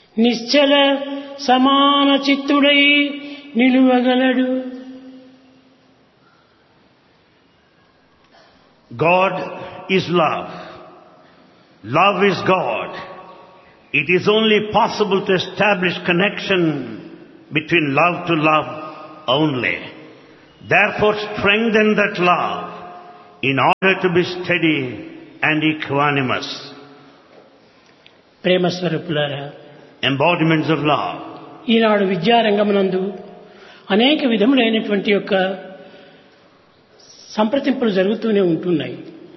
నిశ్చల సమాన చిత్తుడై నిలువగలడు. God is love. Love is God. It is only possible to establish connection between love to love only. Therefore strengthen that love in order to be steady and equanimous. ప్రేమ స్వరూపులారా, Embodiments of love. ఈనాడు విద్యారంగమునందు అనేక విధములైనటువంటి యొక్క సంప్రదింపులు జరుగుతూనే ఉంటున్నాయి.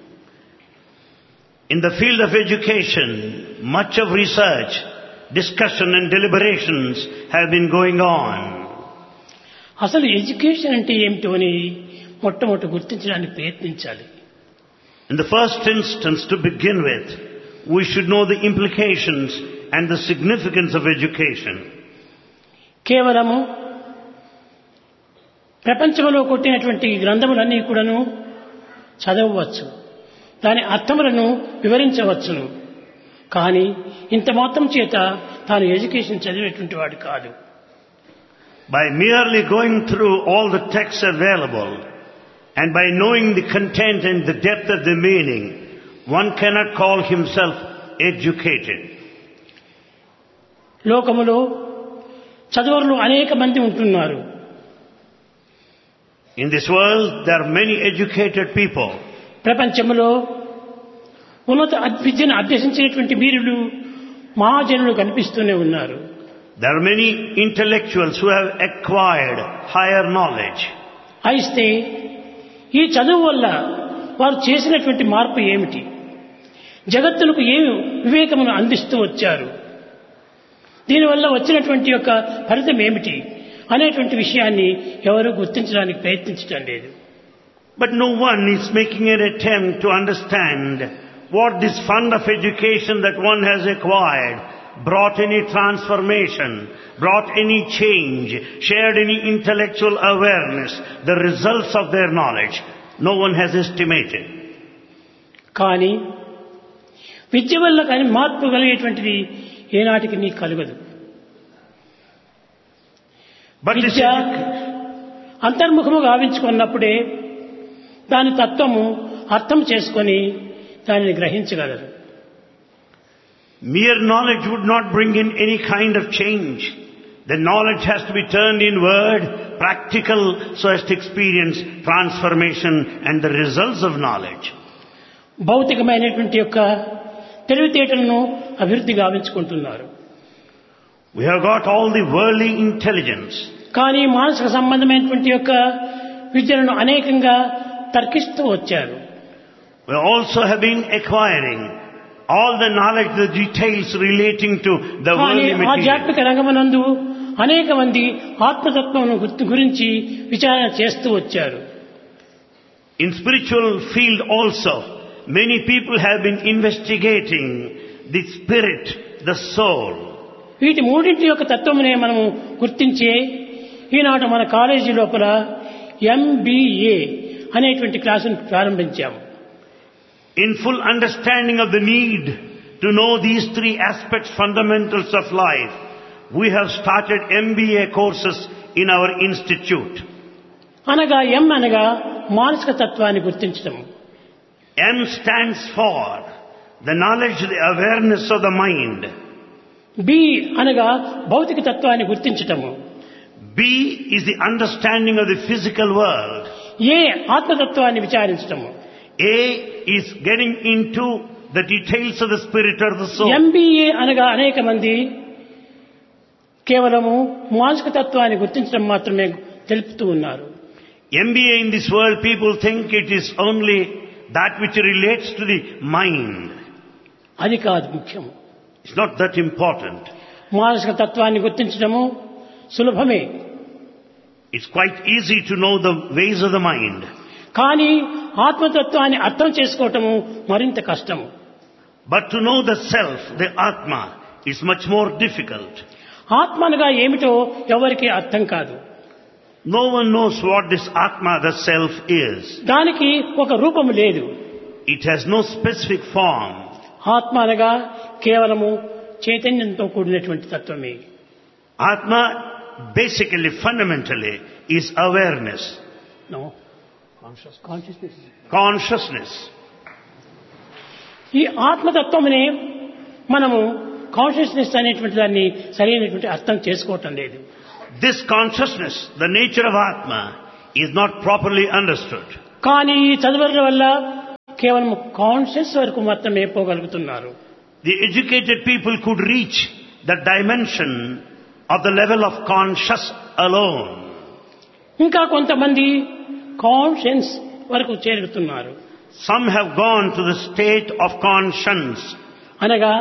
In the field of education, much of research, discussion and deliberations have been going on. అసలు education అంటే ఏమిటో అని మొట్టమొదటి గుర్తించడానికి ప్రయత్నించాలి. In the first instance, to begin with, we should know the implications and the significance of education. కేవలము ప్రపంచంలో కొట్టినటువంటి గ్రంథములన్నీ కూడాను చదవవచ్చు, దాని అర్థములను వివరించవచ్చును. కానీ ఇంత మాత్రం చేత తాను ఎడ్యుకేషన్ చదివేటువంటి వాడు కాదు. By merely going through all the texts available and by knowing the content and the depth of the meaning, one cannot call himself educated. లోకములో చదువులు అనేక మంది ఉంటున్నారు. In this world, there are many educated people. ప్రపంచంలో ఉన్నత విద్యను అభ్యసించినటువంటి వీరులు మహాజనులు కనిపిస్తూనే ఉన్నారు. There are many intellectuals who have acquired higher knowledge. అయితే ఈ చదువు వల్ల వారు చేసినటువంటి మార్పు ఏమిటి, జగత్తులకు ఏమి వివేకమును అందిస్తూ వచ్చారు, దీనివల్ల వచ్చినటువంటి యొక్క ఫలితం ఏమిటి అనేటువంటి విషయాన్ని ఎవరూ గుర్తించడానికి ప్రయత్నించడం లేదు. But no one is making an attempt to understand what this fund of education that one has acquired brought any transformation, brought any change, shared any intellectual awareness, the results of their knowledge. No one has estimated. కానీ విద్య వల్ల కానీ మార్పు కలిగేటువంటిది ఏనాటికి నీకు కలగదు. విద్య అంతర్ముఖము గావించుకున్నప్పుడే దాని తత్వము అర్థం చేసుకొని దానిని గ్రహించగలరు. Mere knowledge would not bring in any kind of change. The knowledge has to be turned inward, practical, so as to experience transformation and the results of knowledge. భౌతికమైనటువంటి యొక్క తెలివితేటలను అభివృద్ధి గావించుకుంటున్నారు. We have got all the worldly intelligence. కానీ మానసిక సంబంధమైనటువంటి యొక్క విద్యలను అనేకంగా తర్కిస్తూ వచ్చారు. We also have been acquiring all the knowledge, the details relating to the worldly material. ఆధ్యాత్మిక రంగమునందు అనేక మంది ఆత్మతత్వం గురించి విచారణ చేస్తూ వచ్చారు. In spiritual field also, many people have been investigating the spirit, the soul. వీటి మూడింటి యొక్క తత్వమునే మనము గుర్తించే ఈనాడు మన కాలేజీ లోపల MBA అనేటువంటి క్లాసును ప్రారంభించాము. In full understanding of the need to know these three aspects, fundamentals of life, we have started MBA courses in our institute. అనగా M అనగా మానసిక తత్వాన్ని గుర్తించడం. M stands for the knowledge, the awareness of the mind. B అనగా భౌతిక తత్వాన్ని గుర్తించటము. B is the understanding of the physical world. A ఆత్మతత్వాన్ని విచారించటము. A is getting into the details of the spirit or the soul. MBA అనగా అనేక మంది కేవలము మానసిక తత్వాన్ని గుర్తించడం మాత్రమే తెలుపుతూ ఉన్నారు. MBA in this world, people think it is only that which relates to the mind. అది కాదు ముఖ్యం. It's not that important. మానసిక తత్వాన్ని గుర్తించడము సులభమే. It's quite easy to know the ways of the mind. కానీ ఆత్మతత్వాన్ని అర్థం చేసుకోవటము మరింత కష్టము. But to know the self, the Atma, is much more difficult. ఆత్మ అనగా ఏమిటో ఎవరికీ అర్థం కాదు. No one knows what this Atma, the self, is. దానికి ఒక రూపము లేదు. It has no specific form. ఆత్మ అనగా కేవలము చైతన్యంతో కూడినటువంటి తత్వమే. Atma basically, fundamentally, is awareness. No. Consciousness. Consciousness. ఈ ఆత్మతత్వమునే మనము కాన్షియస్నెస్ అనేటువంటి దాన్ని సరైనటువంటి అర్థం చేసుకోవటం లేదు. This consciousness, the nature of Atma, is not properly understood. కానీ ఈ చదువుల వల్ల కేవలం కాన్షియస్ వరకు మాత్రమే పోగలుగుతున్నారు. The educated people could reach the dimension of the level of conscious alone. ఇంకా కొంతమంది కాన్షియన్స్ వరకు చేరుతున్నారు. Some have gone to the state of conscience. అనగా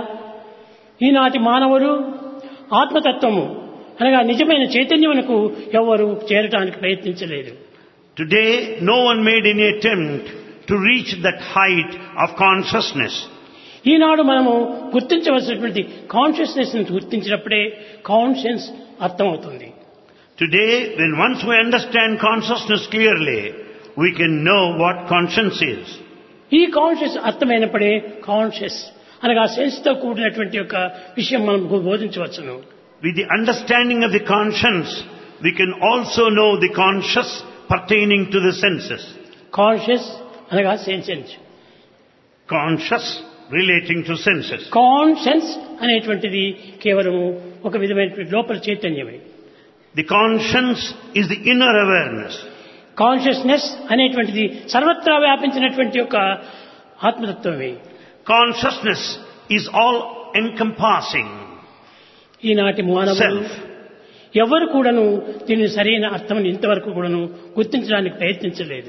ఈనాటి మానవుడు ఆత్మతత్వము అనగా నిజమైన చైతన్యమునకు ఎవరు చేరడానికి ప్రయత్నించలేదు. Today, no one made any attempt to reach that height of consciousness. ఈనాడు మనము గుర్తించవలసినటువంటి కాన్షియస్నెస్ ని గుర్తించినప్పుడే కాన్షియన్స్ అర్థమవుతుంది. Today, when once we understand consciousness clearly, we can know what conscience is. ఈ కాన్షియస్ అర్థమైనప్పుడే కాన్షియస్ అనగా సెన్స్ తో కూడినటువంటి ఒక విషయం మనం బోధించవచ్చును. With the understanding of the conscience, we can also know the conscious pertaining to the senses. Conscious అనగా sense, Conscious relating to senses. Conscience అనేటువంటిది కేవలం ఒక విధమైనటువంటి లోపల చైతన్యమే. The conscience is the inner awareness. Consciousness అనేటువంటిది సర్వత్రా వ్యాపించినటువంటి ఒక ఆత్మతత్వమే. Consciousness is all encompassing. ఈనాటి మానవులు Self. ఎవరు కూడాను దీని సరైన అర్థం ఇంతవరకు కూడాను గుర్తించడానికి ప్రయత్నించలేదు.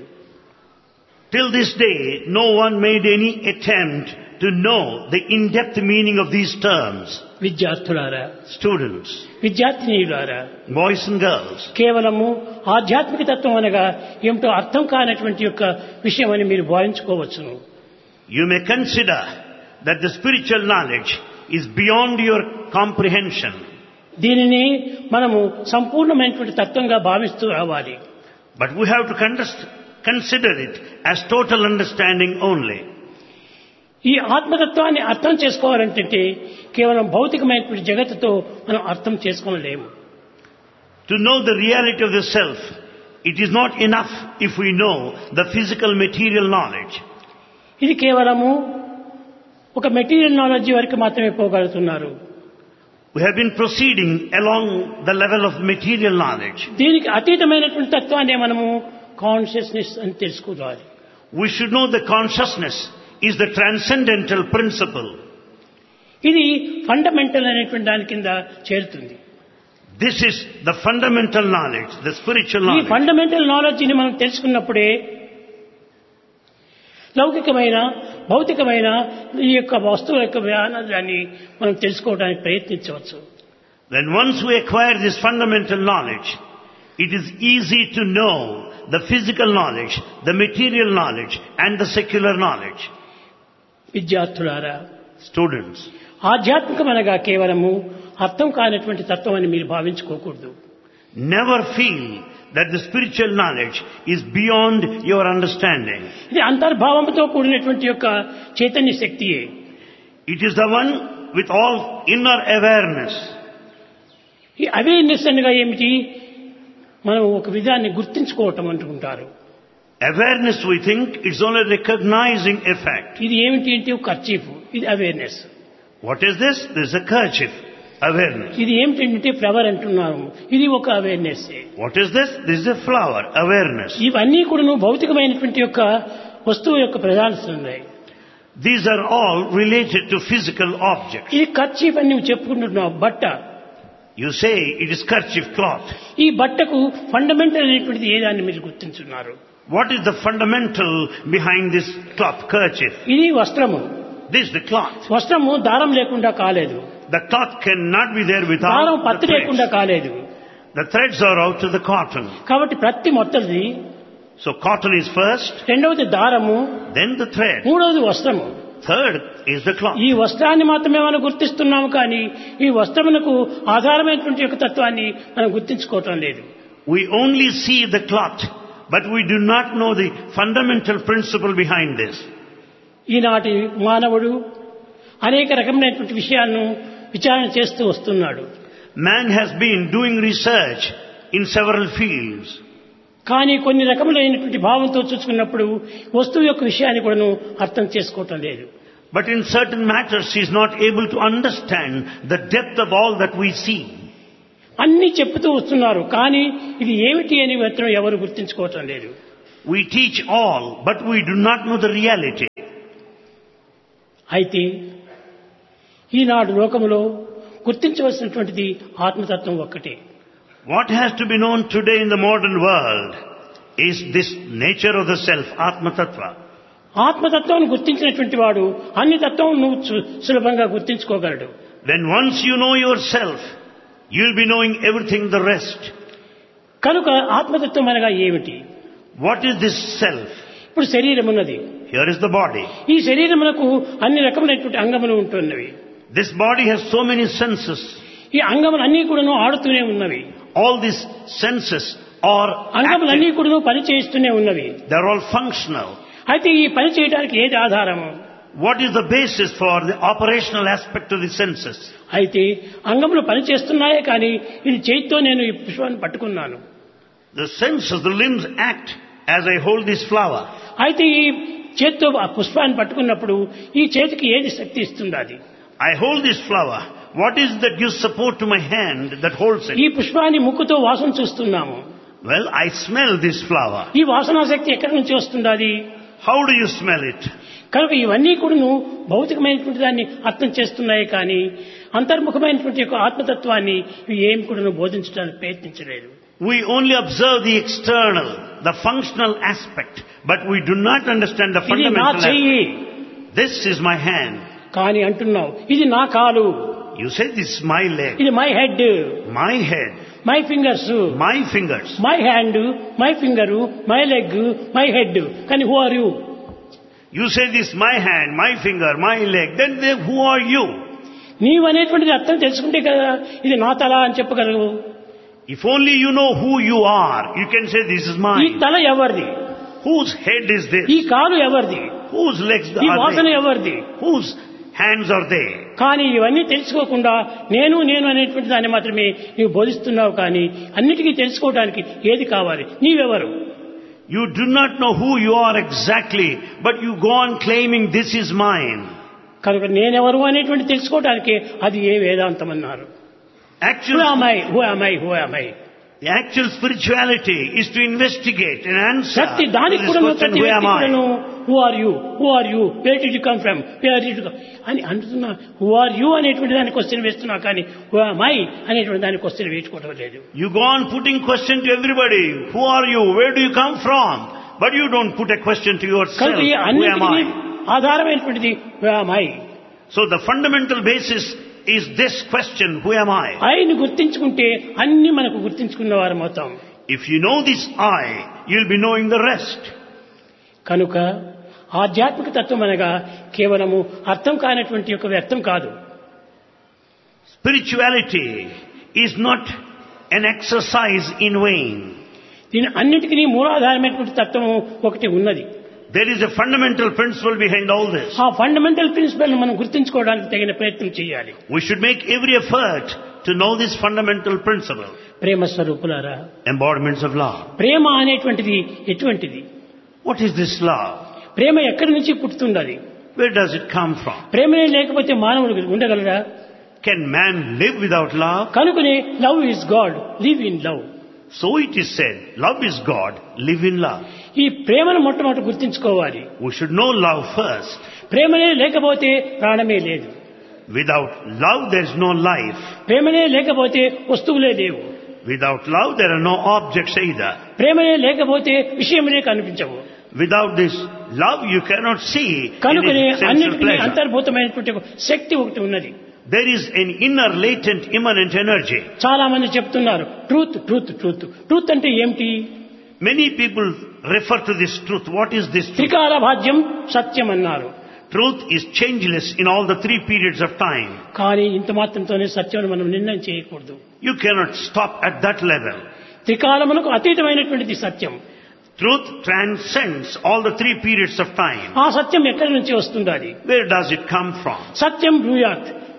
Till this day, no one made any attempt to know the in-depth meaning of these terms. విద్యార్థులారా, Students, విద్యార్థినీయులారా, boys and girls, కేవలము ఆధ్యాత్మిక తత్వం అనగా ఏమిటో అర్థం కానటువంటి యొక్క విషయం అని మీరు భావించుకోవచ్చును. you may consider that the spiritual knowledge is beyond your comprehension. దీనిని మనము సంపూర్ణమైనటువంటి తత్వంగా భావిస్తూ రావాలి. But we have to consider it as total understanding only. ఈ ఆత్మతత్వాన్ని అర్థం చేసుకోవాలంటే కేవలం భౌతికమైనటువంటి జగత్తుతో మనం అర్థం చేసుకోలేము. To know the reality of the self, it is not enough if we know the physical material knowledge. ఇది కేవలము ఒక మెటీరియల్ నాలెడ్జ్ వరకు మాత్రమే పోగలుగుతున్నారు. We have been proceeding along the level of material knowledge. దీనికి అతీతమైనటువంటి తత్వాన్ని మనము కాన్షియస్నెస్ అని తెలుసుకోవాలి. We should know the consciousness is the transcendental principle. ఇది ఫండమెంటల్ అనేటువంటి దాని కింద చేరుతుంది. This is the fundamental knowledge, the spiritual ఈ knowledge. ఫండమెంటల్ నాలెడ్జిని మనం తెలుసుకున్నప్పుడే లౌకికమైన భౌతికమైన ఈ యొక్క వస్తువుల యొక్క వ్యానాన్ని మనం తెలుసుకోవడానికి ప్రయత్నించవచ్చు. When once we acquire this fundamental knowledge, it is easy to know the physical knowledge, the material knowledge and the secular knowledge. విద్యార్థులారా, Students, ఆధ్యాత్మికమనగా కేవలము అర్థం కానటువంటి తత్వం అని మీరు భావించుకోకూడదు. never feel that the spiritual knowledge is beyond your understanding. ఇది అంతర్భావంతో కూడినటువంటి యొక్క Chaitanya శక్తియే. It is the one with all inner awareness. ఈ అవేర్నెస్ అనగా ఏమిటి? మనం ఒక విధాన్ని గుర్తించుకోవటం అంటుంటారు. Awareness, we think, is only recognizing a fact. ఇది ఏమిటి అంటే ఒక కర్చీఫ్, ఇది awareness. What is this? This is a kerchief. Awareness. ఇది ఏమిటంటే ఫ్లవర్ అంటున్నాము, ఇది ఒక awareness. What is this? This is a flower. Awareness. ఇవన్నీ కూడా భౌతికమైనటువంటి యొక్క వస్తువు యొక్క ప్రధానస్తున్నాయి. These are all related to physical objects. ఇది కర్చీఫ్ అని నువ్వు చెప్పుకుంటున్నావు, బట్ట. You say it is kerchief cloth. ఈ బట్టకు ఫండమెంటల్ అనేటువంటిది ఏదాన్ని మీరు గుర్తించున్నారు? What is the fundamental behind this cloth, kerchief? ఇది వస్త్రము. This is the cloth. వస్త్రము దారం లేకుండా కాలేదు. The cloth cannot be there దారం without పత్తి the లేకుండా threads. కాలేదు. The threads are out of the cotton. కాబట్టి ప్రతి మొత్తది, So cotton is first, రెండవది దారము, then the thread. మూడవది వస్త్రము. Third is the cloth. ఈ వస్త్రాన్ని మాత్రమే మనం గుర్తిస్తున్నాము, కానీ ఈ వస్త్రమునకు ఆధారమైనటువంటి యొక్క తత్వాన్ని మనం గుర్తించుకోవటం లేదు. We only see the cloth, but we do not know the fundamental principle behind this. ఈనాటి మానవుడు అనేక రకమైనటువంటి విషయాలను విచారణ చేస్తూ వస్తున్నాడు. Man has been doing research in several fields. కానీ కొన్ని రకములైనటువంటి భావంతో చూసుకున్నప్పుడు వస్తువు యొక్క విషయాన్ని కూడాను అర్థం చేసుకోవటం లేదు. But in certain matters he is not able to understand the depth of all that we see. అన్నీ చెప్తూ వస్తున్నారు, కానీ ఇది ఏమిటి అని మాత్రం ఎవరు గుర్తించుకోవటం లేదు. We teach all, but we do not know the reality. అయితే ఈనాడు లోకములో గుర్తించవలసినటువంటిది ఆత్మతత్వం ఒక్కటే. What has to be known today in the modern world is this nature of the self, Atma Tattva. ఆత్మతత్వాన్ని గుర్తించినటువంటి వాడు అన్ని తత్వం నువ్వు సులభంగా గుర్తించుకోగలడు. When once you know yourself, you'll be knowing everything the rest. కనుక ఆత్మతత్వం అనగా ఏమిటి? What is this self? ఇప్పుడు శరీరం ఉన్నది. Here is the body. ఈ శరీరమునకు అన్ని రకములైనటువంటి అంగములు ఉంటున్నవి. This body has so many senses. ఈ అంగములన్నీ కూడాను ఆడుతూనే ఉన్నవి. All these senses are అంగములన్నీ active. కూడాను పని చేస్తూనే ఉన్నవి. They're all functional. అయితే ఈ పని చేయడానికి ఏది ఆధారము? What is the basis for the operational aspect of the senses? అయితే అంగములు పని చేస్తున్నాయే కానీ ఇది చేతితో నేను ఈ పుష్పాన్ని పట్టుకున్నాను. The senses, the limbs act as I hold this flower. అయితే ఈ చేతితో ఆ పుష్పాన్ని పట్టుకున్నప్పుడు ఈ చేతికి ఏది శక్తి ఇస్తుంది? అది I hold this flower. What is that gives support to my hand that holds ఈ it? పుష్పాన్ని ముక్కుతో వాసన చూస్తున్నాము. Well, I smell this flower. ఈ వాసనా శక్తి ఎక్కడి నుంచి వస్తుంది? అది How do you smell it? కనుక ఇవన్నీ కూడాను భౌతికమైనటువంటి దాన్ని అర్థం చేస్తున్నాయి, కానీ అంతర్ముఖమైనటువంటి యొక్క ఆత్మతత్వాన్ని ఇవి ఏం కూడాను బోధించడానికి ప్రయత్నించలేదు. We only observe the external, the functional aspect, but we do not understand the ఇది నా fundamental చెయ్యి aspect. This is my hand. కానీ అంటున్నావు ఇది నా కాలు, You say this is my leg, ఇది my head, my head, my fingers, my fingers. My hand, my finger, my leg, my head. కానీ who are you? You say this my hand, my finger, my leg. Then who are you? నీవు అనేటువంటిది అర్థం తెలుసుకుంటే కదా ఇది నా తల అని చెప్పగలవు. If only you know who you are, you can say this is ఈ mine. తల ఎవరిది? Whose head is this? ఈ కాలు ఎవరిది? Whose legs ఈ are వాసన they? ఎవరిది? Whose hands are they? కానీ ఇవన్నీ తెలుసుకోకుండా నేను నేను అనేటువంటి దాన్ని మాత్రమే నీవు బోధిస్తున్నావు. కానీ అన్నిటికీ తెలుసుకోవడానికి ఏది కావాలి? నీవెవరు? You do not know who you are exactly, but you go on claiming this is mine. కనుక నేనెవరు అనేటువంటి తెలుసుకోవడానికి అది ఏ వేదాంతం అన్నారు. Who Actual, am I? Who am I? Who am I? the actual spirituality is to investigate and answer Shakti to దానికి this కూడా question, ప్రతి who వ్యక్తి am I? కూడాను who are you, who are you, where did you come from, where did you అని అంటున్నా. Who are you అనేటువంటి దాన్ని question వేస్తున్నా, కానీ హూ ఆమ్ ఐ అనేటువంటి దాన్ని క్వశ్చన్ వేసుకోవడం లేదు. You go on putting question to everybody. Who are you? Where do you come from? But you don't put a question to yourself. కనుక ఈ Who am అన్నిటికీ I? ఆధారమైనటువంటిది who am I. So the fundamental basis is this question, who am I? ఐని గుర్తించుకుంటే అన్ని మనకు గుర్తించుకున్న వారు మొత్తం. If you know this I, you'll be knowing the rest. కనుక ఆధ్యాత్మిక తత్వం అనగా కేవలము అర్థం కానటువంటి యొక్క వ్యర్థం కాదు. Spirituality is not an exercise in vain. దీని అన్నిటికీ మూలాధారమైనటువంటి తత్వము ఒకటి ఉన్నది. There is a fundamental principle behind all this. ఆ ఫండమెంటల్ ప్రిన్సిపల్ మనం గుర్తించుకోవడానికి తగిన ప్రయత్నం చేయాలి. We should make every effort to know this fundamental principle. ప్రేమ స్వరూపులారా, Embodiments of love. ప్రేమ అనేటువంటిది ఎటువంటిది? What is this love? ప్రేమ ఎక్కడి నుంచి పుట్టుతున్నది? Where does it come from? ప్రేమనే లేకపోతే మానవుడు ఉండగలరా? Can man live without love? కనుకనే love is God, live in love. So it is said, love is God, live in love. ఈ ప్రేమను మొట్టమొదటి గుర్తించుకోవాలి. We should know love first. ప్రేమనే లేకపోతే ప్రాణమే లేదు. Without love there is no life. ప్రేమనే లేకపోతే వస్తువులే లేవు. Without love there are no objects either. ప్రేమనే లేకపోతే విషయములే కనిపించవు. Without this love you cannot see కనుకనే any sensual అన్నిటికీ pleasure. అంతర్భూతమైనటువంటి ఒక శక్తి ఒకటి ఉన్నది. There is an inner latent immanent energy. చాలా మంది చెప్తున్నారు ట్రూత్ ట్రూత్ ట్రూత్. ట్రూత్ అంటే ఏమిటి? Many people refer to this truth. What is this truth? త్రికాల భాజ్యం సత్యం అన్నారు. Truth is changeless in all the 3 periods of time. కానీ ఇంత మాత్రంతోనే సత్యం మనం నిర్ణయం చేయకూడదు. You cannot stop at that level. త్రికాలమునకు అతీతమైనటువంటిది Satyam. Truth transcends all the 3 periods of time. ఆ సత్యం ఎక్కడి నుంచి వస్తుంది? అది Where does it come from? సత్యం బ్రూయాత్,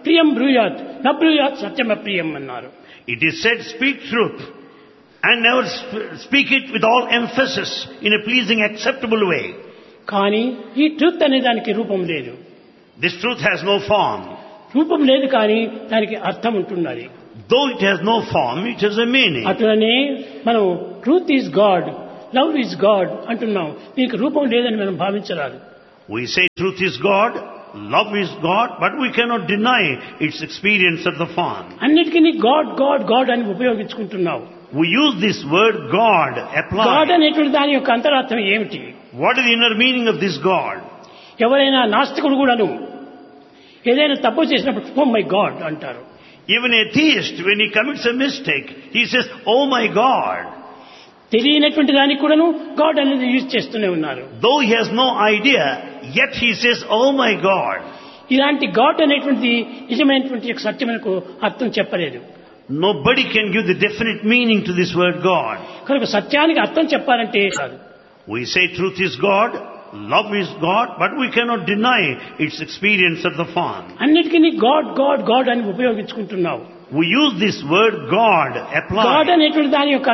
ప్రియం బ్రూయాత్ న బ్రూయాత్ సత్యమప్రియం అన్నారు. It is said, speak truth and never speak it with all emphasis in a pleasing, acceptable way. కానీ ఈ ట్రూత్ అనే దానికి రూపం లేదు. This truth has no form. రూపం లేదు కానీ దానికి అర్థం ఉంటున్నది. Though it has no form, it has a meaning. అట్లనే మనం truth is God, love is God అంటున్నాం. దీనికి రూపం లేదని మనం భావించరాదు. We say truth is God, love is God, but we cannot deny its experience of the form. అన్నిటికీ God God God అని ఉపయోగించుకుంటున్నావు. We use this word God applied. God అనేటువంటి దాని యొక్క అంతరార్థం ఏమిటి? What is the inner meaning of this God? ఎవరైనా నాస్తికుడు కూడాను ఏదైనా తప్పు చేసినప్పుడు ఓ మై గాడ్ అంటారు. Even a theist, when he commits a mistake, he says, oh my God. తెలియనటువంటి దానికి కూడాను గాడ్ అనేది యూజ్ చేస్తూనే ఉన్నారు. Though he has no idea, yet he says, oh my God. ఇలాంటి గాడ్ అనేటువంటి నిజమైనటువంటి సత్యమునకు అర్థం చెప్పలేదు. Nobody can give the definite meaning to this word God. కనుక సత్యానికి అర్థం చెప్పాలంటే కాదు. We say truth is God, love is God, but we cannot deny its experience of the form. అన్నిటికీ గాడ్ గాడ్ గాడ్ అని ఉపయోగించుకుంటున్నావు. We use this word God applied. God అనేటువంటి దాని యొక్క